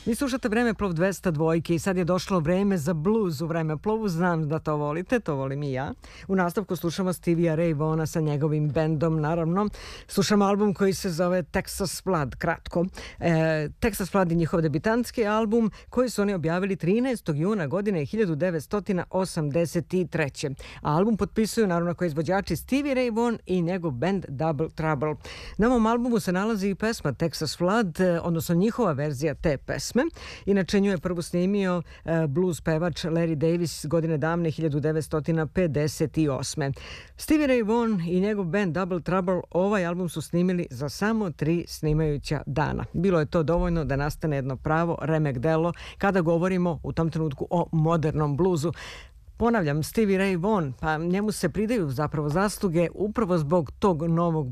Vi slušate Vremeplov 202 i sad je došlo vreme za blues u Vremeplovu. Znam da to volite, to volim i ja. U nastavku slušamo Stevija Ray Vaughna sa njegovim bendom, naravno. Slušamo album koji se zove Texas Flood, kratko. Texas Flood je njihov debitantski album koji su oni objavili 13. juna godine 1983. A album potpisuju naravno kao izvođači Stevie Ray Vaughan i njegov band Double Trouble. Na ovom albumu se nalazi i pesma Texas Flood, odnosno njihova verzija te pesme. Inače, nju je prvo snimio blues pevač Larry Davis godine davne 1958. Stevie Ray Vaughan i njegov band Double Trouble ovaj album su snimili za samo 3 snimajuća dana. Bilo je to dovoljno da nastane jedno pravo remek delo kada govorimo u tom trenutku o modernom bluzu. Ponavljam, Stevie Ray Vaughan, pa njemu se pridaju zapravo zasluge upravo zbog tog novog